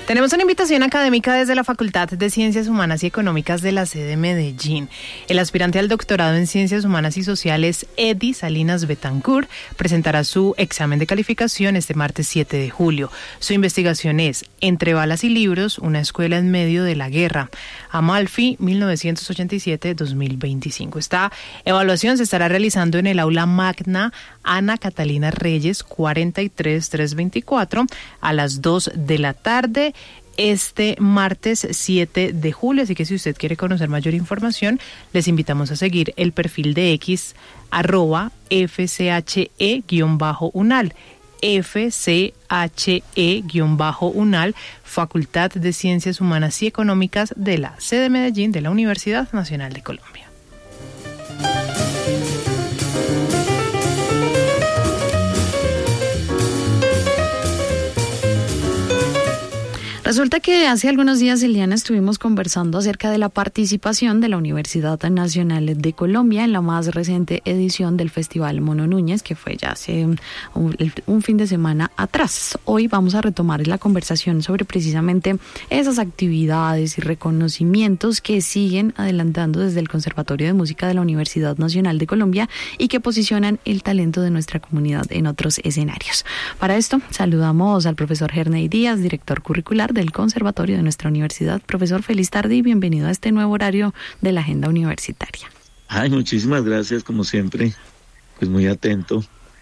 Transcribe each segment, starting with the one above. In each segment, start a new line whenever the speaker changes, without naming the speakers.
Tenemos una invitación académica desde la Facultad de Ciencias Humanas y Económicas de la sede Medellín. El aspirante al doctorado en Ciencias Humanas y Sociales, Eddie Salinas Betancourt, presentará su examen de calificación este martes 7 de julio. Su investigación es Entre balas y libros, una escuela en medio de la guerra, Amalfi, 1987-2025. Esta evaluación se estará realizando en el aula magna Ana Catalina Reyes, 43324, a las 2 de la tarde. Este martes 7 de julio, así que si usted quiere conocer mayor información, les invitamos a seguir el perfil de X @FCHE-UNAL, FCHE-UNAL, Facultad de Ciencias Humanas y Económicas de la sede Medellín de la Universidad Nacional de Colombia.
Resulta que hace algunos días, Eliana, estuvimos conversando acerca de la participación de la Universidad Nacional de Colombia en la más reciente edición del Festival Mono Núñez, que fue ya hace un fin de semana atrás. Hoy vamos a retomar la conversación sobre precisamente esas actividades y reconocimientos que siguen adelantando desde el Conservatorio de Música de la Universidad Nacional de Colombia y que posicionan el talento de nuestra comunidad en otros escenarios. Para esto, saludamos al profesor Herney Díaz, director curricular del Conservatorio de nuestra universidad. Profesor, feliz tarde y bienvenido a este nuevo horario de la agenda universitaria.
Muchísimas gracias, como siempre, pues muy atento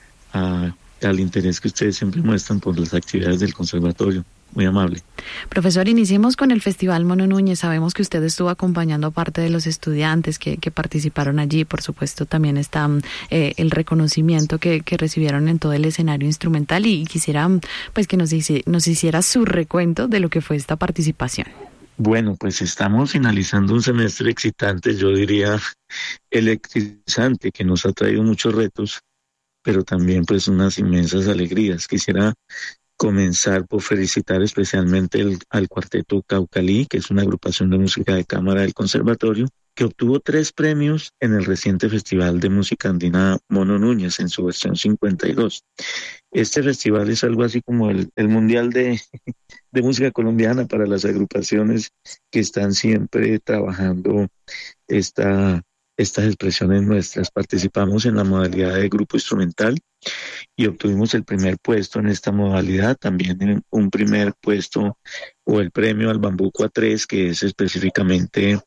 al interés que ustedes siempre muestran por las actividades del conservatorio. Muy amable.
Profesor, iniciemos con el Festival Mono Núñez. Sabemos que usted estuvo acompañando a parte de los estudiantes que participaron allí. Por supuesto, también está el reconocimiento que recibieron en todo el escenario instrumental y quisiera pues que nos hiciera su recuento de lo que fue esta participación.
Bueno, pues estamos finalizando un semestre excitante, yo diría electrizante, que nos ha traído muchos retos, pero también pues unas inmensas alegrías. Quisiera comenzar por felicitar especialmente al Cuarteto Caucalí, que es una agrupación de música de cámara del conservatorio, que obtuvo 3 premios en el reciente Festival de Música Andina Mono Núñez en su versión 52. Este festival es algo así como el Mundial de Música Colombiana para las agrupaciones que están siempre trabajando estas expresiones nuestras. Participamos en la modalidad de grupo instrumental y obtuvimos el primer puesto en esta modalidad, también en un primer puesto o el premio al Bambuco A3, que es específicamente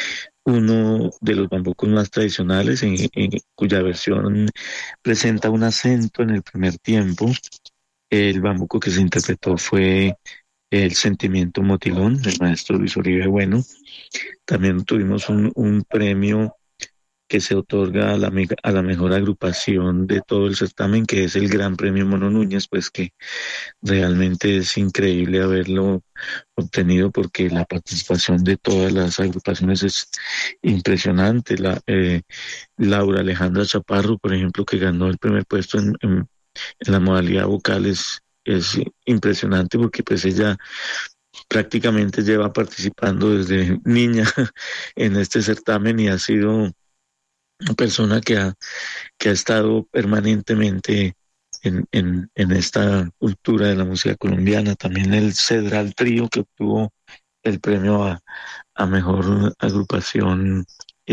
uno de los bambucos más tradicionales, en cuya versión presenta un acento en el primer tiempo. El bambuco que se interpretó fue El Sentimiento Motilón, del maestro Luis Uribe Bueno. También tuvimos un premio que se otorga a la mejor agrupación de todo el certamen, que es el Gran Premio Mono Núñez, pues que realmente es increíble haberlo obtenido porque la participación de todas las agrupaciones es impresionante. Laura Alejandra Chaparro, por ejemplo, que ganó el primer puesto en la modalidad vocal, es impresionante porque pues ella prácticamente lleva participando desde niña en este certamen y ha sido una persona que ha estado permanentemente en esta cultura de la música colombiana. También el Cedral Trío, que obtuvo el premio a mejor agrupación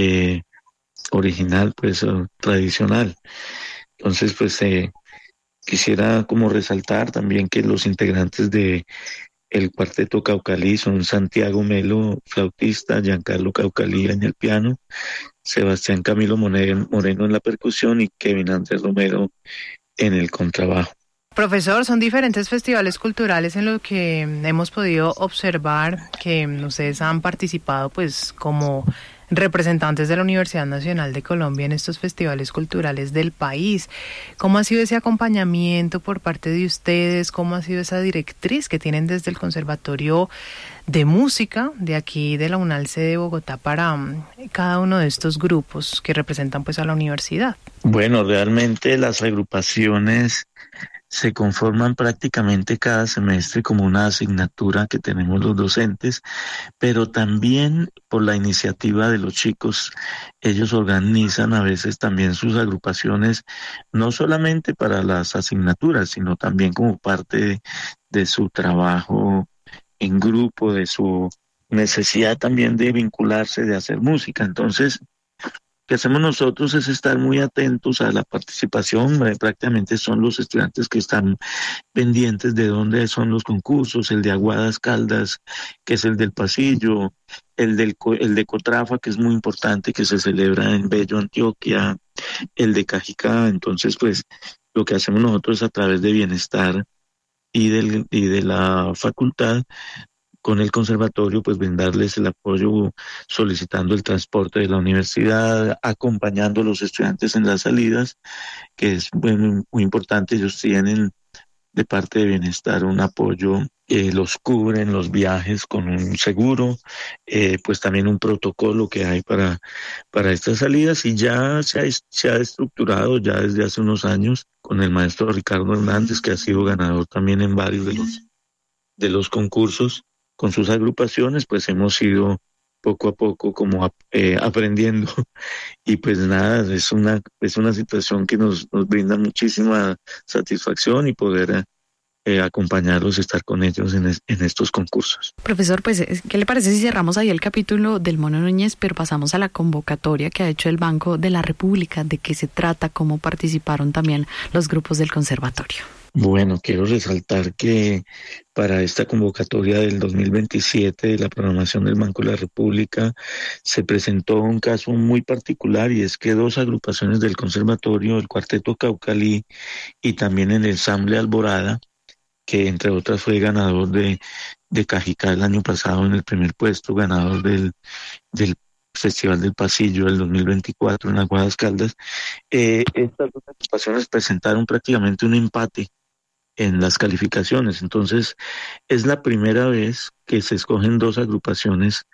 original, pues tradicional. Entonces, pues quisiera como resaltar también que los integrantes de el Cuarteto Caucalí son Santiago Melo, flautista, Giancarlo Caucalí en el piano, Sebastián Camilo Moreno en la percusión y Kevin Andrés Romero en el contrabajo.
Profesor, son diferentes festivales culturales en los que hemos podido observar que ustedes han participado pues como representantes de la Universidad Nacional de Colombia en estos festivales culturales del país. ¿Cómo ha sido ese acompañamiento por parte de ustedes? ¿Cómo ha sido esa directriz que tienen desde el Conservatorio de Música de aquí de la UNALCE de Bogotá para cada uno de estos grupos que representan pues a la universidad?
Bueno, realmente las agrupaciones se conforman prácticamente cada semestre como una asignatura que tenemos los docentes, pero también por la iniciativa de los chicos, ellos organizan a veces también sus agrupaciones, no solamente para las asignaturas, sino también como parte de su trabajo en grupo, de su necesidad también de vincularse, de hacer música. Entonces, lo que hacemos nosotros es estar muy atentos a la participación. Prácticamente son los estudiantes que están pendientes de dónde son los concursos, el de Aguadas Caldas, que es el del Pasillo, el de Cotrafa, que es muy importante, que se celebra en Bello, Antioquia, el de Cajicá. Entonces, pues, lo que hacemos nosotros a través de Bienestar y de la facultad con el conservatorio, pues brindarles el apoyo solicitando el transporte de la universidad, acompañando a los estudiantes en las salidas, que es muy importante. Ellos tienen de parte de Bienestar un apoyo, los cubren los viajes con un seguro, pues también un protocolo que hay para estas salidas, y ya se ha estructurado ya desde hace unos años con el maestro Ricardo Hernández, que ha sido ganador también en varios de los concursos. Con sus agrupaciones, pues hemos ido poco a poco como aprendiendo, y pues nada, es una situación que nos brinda muchísima satisfacción, y poder acompañarlos, estar con ellos en estos concursos.
Profesor, pues, ¿qué le parece si cerramos ahí el capítulo del Mono Núñez, pero pasamos a la convocatoria que ha hecho el Banco de la República? ¿De qué se trata? ¿Cómo participaron también los grupos del conservatorio?
Bueno, quiero resaltar que para esta convocatoria del 2027 de la programación del Banco de la República se presentó un caso muy particular, y es que dos agrupaciones del conservatorio, el Cuarteto Caucalí y también el Ensamble Alborada, que entre otras fue ganador de Cajicá el año pasado en el primer puesto, ganador del Festival del Pasillo del 2024 en Aguadas Caldas, estas dos agrupaciones presentaron prácticamente un empate en las calificaciones. Entonces, es la primera vez que se escogen dos agrupaciones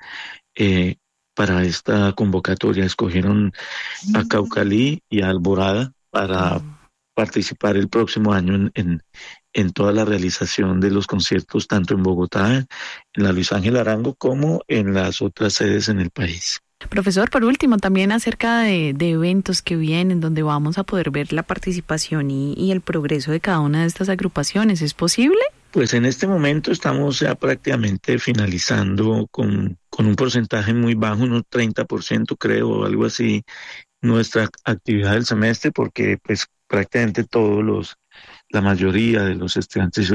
para esta convocatoria. Escogieron a Caucalí y a Alborada para participar el próximo año en toda la realización de los conciertos, tanto en Bogotá, en la Luis Ángel Arango, como en las otras sedes en el país.
Profesor, por último, también acerca de eventos que vienen, donde vamos a poder ver la participación y el progreso de cada una de estas agrupaciones, ¿es posible?
Pues en este momento estamos ya prácticamente finalizando con un porcentaje muy bajo, unos 30% creo, o algo así, nuestra actividad del semestre, porque pues prácticamente la mayoría de los estudiantes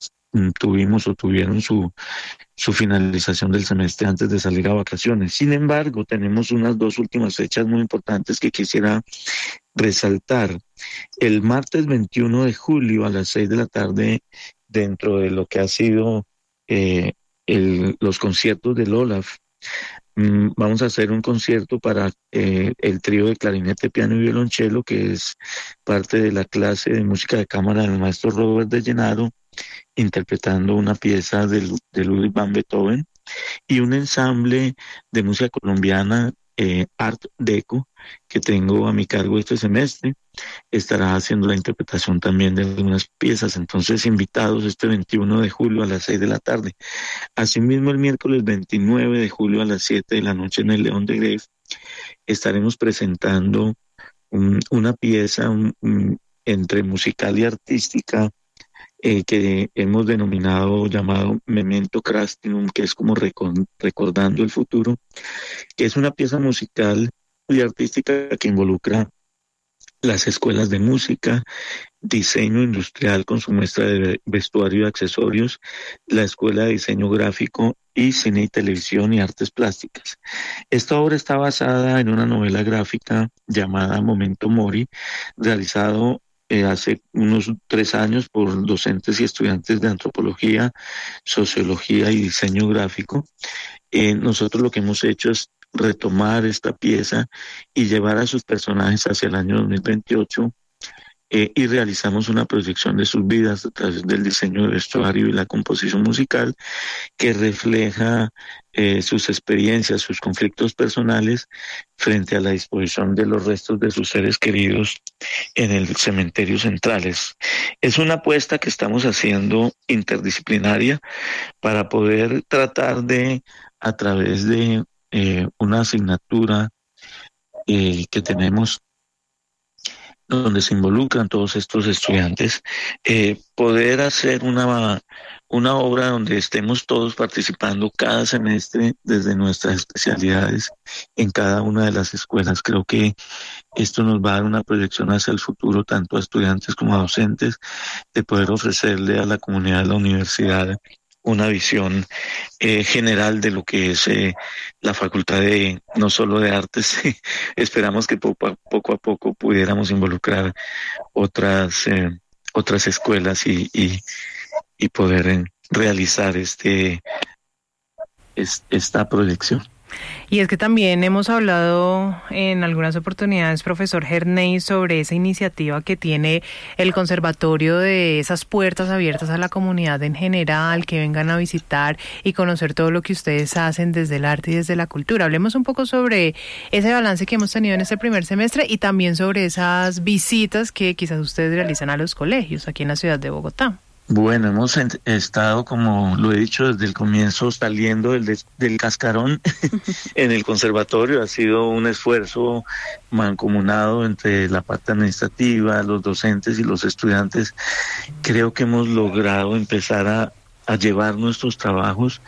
tuvieron su finalización del semestre antes de salir a vacaciones. Sin embargo, tenemos unas dos últimas fechas muy importantes que quisiera resaltar. El martes 21 de julio a las 6 de la tarde, dentro de lo que ha sido los conciertos del OLAF, vamos a hacer un concierto para el trío de clarinete, piano y violonchelo, que es parte de la clase de música de cámara del maestro Robert de Llenaro, interpretando una pieza de Ludwig van Beethoven, y un ensamble de música colombiana, Art Deco, que tengo a mi cargo este semestre, estará haciendo la interpretación también de algunas piezas. Entonces, invitados este 21 de julio a las 6 de la tarde. Asimismo, el miércoles 29 de julio a las 7 de la noche en el León de Greve estaremos presentando una pieza entre musical y artística, que hemos llamado Memento Crastinum, que es como recordando el futuro, que es una pieza musical y artística que involucra las escuelas de música, diseño industrial con su muestra de vestuario y accesorios, la escuela de diseño gráfico y cine y televisión y artes plásticas. Esta obra está basada en una novela gráfica llamada Memento Mori, realizado hace unos 3 años por docentes y estudiantes de antropología, sociología y diseño gráfico. Nosotros lo que hemos hecho es retomar esta pieza y llevar a sus personajes hacia el año 2028, y realizamos una proyección de sus vidas a través del diseño de vestuario y la composición musical, que refleja sus experiencias, sus conflictos personales frente a la disposición de los restos de sus seres queridos en el cementerio central. Es una apuesta que estamos haciendo interdisciplinaria para poder tratar de, a través de una asignatura que tenemos donde se involucran todos estos estudiantes, poder hacer una obra donde estemos todos participando cada semestre desde nuestras especialidades en cada una de las escuelas. Creo que esto nos va a dar una proyección hacia el futuro, tanto a estudiantes como a docentes, de poder ofrecerle a la comunidad de la universidad una visión general de lo que es la facultad de no solo de artes. Esperamos que poco a poco pudiéramos involucrar otras escuelas y poder realizar esta proyección.
Y es que también hemos hablado en algunas oportunidades, profesor Herney, sobre esa iniciativa que tiene el conservatorio, de esas puertas abiertas a la comunidad en general, que vengan a visitar y conocer todo lo que ustedes hacen desde el arte y desde la cultura. Hablemos un poco sobre ese balance que hemos tenido en este primer semestre y también sobre esas visitas que quizás ustedes realizan a los colegios aquí en la ciudad de Bogotá.
Bueno, hemos estado, como lo he dicho desde el comienzo, saliendo del cascarón en el conservatorio. Ha sido un esfuerzo mancomunado entre la parte administrativa, los docentes y los estudiantes. Creo que hemos logrado empezar a llevar nuestros trabajos.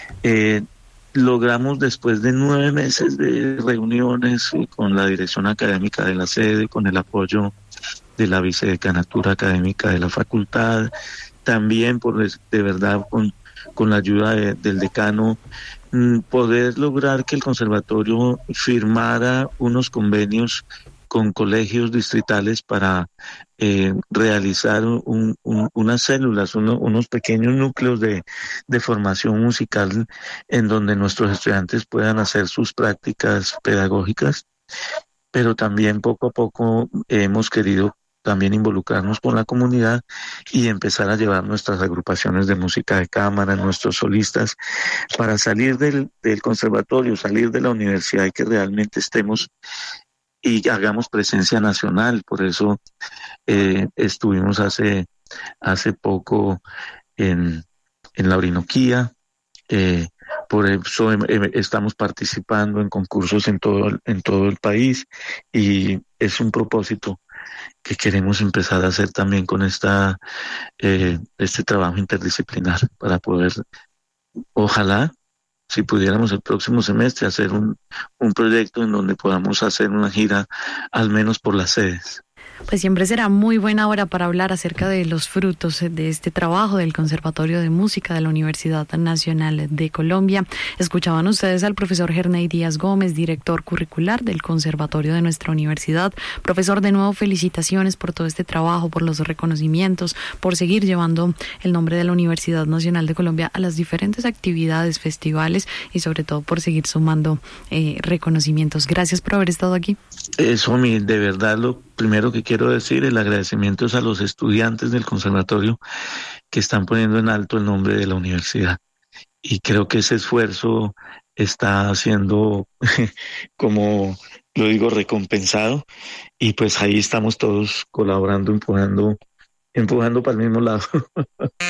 Logramos, después de 9 meses de reuniones con la dirección académica de la sede, con el apoyo de la vicedecanatura académica de la facultad, también de verdad con la ayuda del decano, poder lograr que el conservatorio firmara unos convenios con colegios distritales para realizar unas células, unos pequeños núcleos de formación musical en donde nuestros estudiantes puedan hacer sus prácticas pedagógicas, pero también poco a poco hemos querido también involucrarnos con la comunidad y empezar a llevar nuestras agrupaciones de música de cámara, nuestros solistas, para salir del conservatorio, salir de la universidad y que realmente estemos y hagamos presencia nacional. Por eso estuvimos hace poco en la Orinoquía. Por eso estamos participando en concursos en todo el país, y es un propósito que queremos empezar a hacer también con este trabajo interdisciplinar, para poder, ojalá, si pudiéramos el próximo semestre hacer un proyecto en donde podamos hacer una gira, al menos por las sedes.
Pues siempre será muy buena hora para hablar acerca de los frutos de este trabajo del Conservatorio de Música de la Universidad Nacional de Colombia. Escuchaban ustedes al profesor Herney Díaz Gómez, director curricular del Conservatorio de nuestra universidad. Profesor, de nuevo felicitaciones por todo este trabajo, por los reconocimientos, por seguir llevando el nombre de la Universidad Nacional de Colombia a las diferentes actividades, festivales y sobre todo por seguir sumando reconocimientos. Gracias por haber estado aquí.
Somi, de verdad, lo primero que quiero decir, el agradecimiento es a los estudiantes del conservatorio que están poniendo en alto el nombre de la universidad. Y creo que ese esfuerzo está siendo, como lo digo, recompensado. Y pues ahí estamos todos colaborando, empujando para el mismo lado.